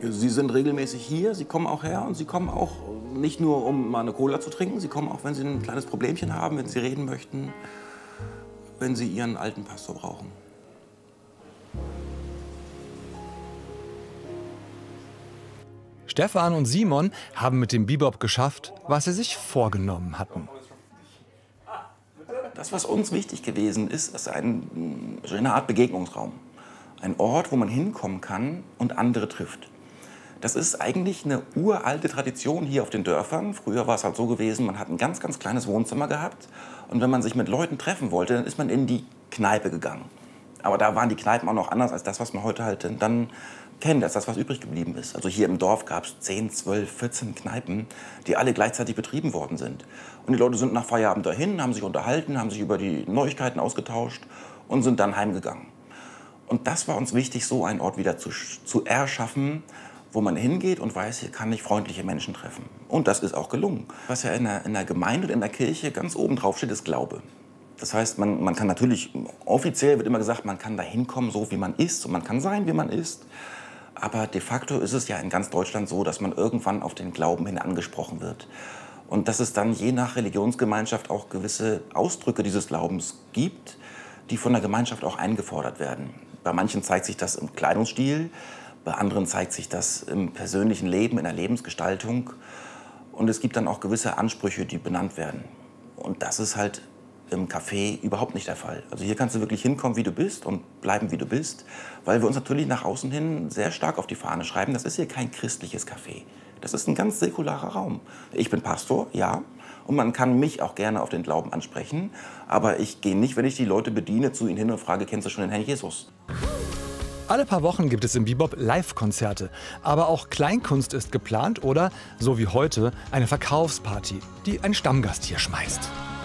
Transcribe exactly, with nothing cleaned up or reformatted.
Sie sind regelmäßig hier, Sie kommen auch her und Sie kommen auch nicht nur, um mal eine Cola zu trinken, Sie kommen auch, wenn Sie ein kleines Problemchen haben, wenn Sie reden möchten, wenn Sie Ihren alten Pastor brauchen. Stefan und Simon haben mit dem Bebop geschafft, was sie sich vorgenommen hatten. Das, was uns wichtig gewesen ist, ist ein, so eine Art Begegnungsraum. Ein Ort, wo man hinkommen kann und andere trifft. Das ist eigentlich eine uralte Tradition hier auf den Dörfern. Früher war es halt so gewesen, man hat ein ganz, ganz kleines Wohnzimmer gehabt. Und wenn man sich mit Leuten treffen wollte, dann ist man in die Kneipe gegangen. Aber da waren die Kneipen auch noch anders als das, was man heute halt dann kennt, als das, was übrig geblieben ist. Also hier im Dorf gab es zehn, zwölf, vierzehn Kneipen, die alle gleichzeitig betrieben worden sind. Und die Leute sind nach Feierabend dahin, haben sich unterhalten, haben sich über die Neuigkeiten ausgetauscht und sind dann heimgegangen. Und das war uns wichtig, so einen Ort wieder zu, zu erschaffen, wo man hingeht und weiß, hier kann ich freundliche Menschen treffen. Und das ist auch gelungen. Was ja in der, in der Gemeinde und in der Kirche ganz oben drauf steht, ist Glaube. Das heißt, man, man kann natürlich, offiziell wird immer gesagt, man kann da hinkommen, so wie man ist. Und man kann sein, wie man ist. Aber de facto ist es ja in ganz Deutschland so, dass man irgendwann auf den Glauben hin angesprochen wird. Und dass es dann je nach Religionsgemeinschaft auch gewisse Ausdrücke dieses Glaubens gibt, die von der Gemeinschaft auch eingefordert werden. Bei manchen zeigt sich das im Kleidungsstil, bei anderen zeigt sich das im persönlichen Leben, in der Lebensgestaltung. Und es gibt dann auch gewisse Ansprüche, die benannt werden. Und das ist halt im Café überhaupt nicht der Fall. Also hier kannst du wirklich hinkommen, wie du bist und bleiben, wie du bist, weil wir uns natürlich nach außen hin sehr stark auf die Fahne schreiben, das ist hier kein christliches Café. Das ist ein ganz säkularer Raum. Ich bin Pastor, ja, und man kann mich auch gerne auf den Glauben ansprechen, aber ich gehe nicht, wenn ich die Leute bediene, zu ihnen hin und frage, kennst du schon den Herrn Jesus? Alle paar Wochen gibt es im Bebop Live-Konzerte. Aber auch Kleinkunst ist geplant oder, so wie heute, eine Verkaufsparty, die ein Stammgast hier schmeißt.